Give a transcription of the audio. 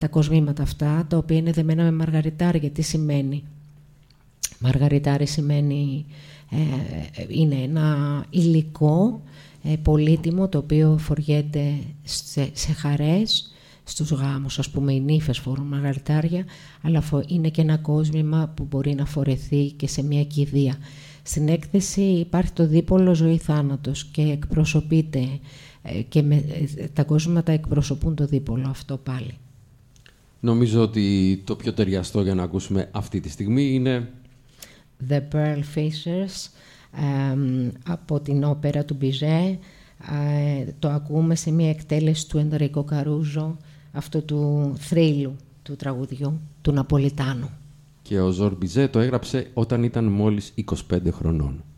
τα κοσμήματα αυτά, τα οποία είναι δεμένα με μαργαριτάρια. Τι σημαίνει? Μαργαριτάρι σημαίνει, είναι ένα υλικό πολύτιμο, το οποίο φοριέται σε χαρές, στους γάμους, ας πούμε, οι νύφες φορούν μαργαριτάρια, αλλά είναι και ένα κόσμημα που μπορεί να φορεθεί και σε μια κηδεία. Στην έκθεση υπάρχει το δίπολο ζωή-θάνατος και εκπροσωπείται και τα κόσμηματα εκπροσωπούν το δίπολο αυτό πάλι. Νομίζω ότι το πιο ταιριαστό για να ακούσουμε αυτή τη στιγμή είναι The Pearl Fishers από την όπερα του Μπιζέ. Το ακούμε σε μια εκτέλεση του Ενρίκο Καρούζο, αυτού του θρύλου του τραγουδιού του Ναπολιτάνου. Και ο Ζορ Μπιζέ το έγραψε όταν ήταν μόλις 25 χρονών.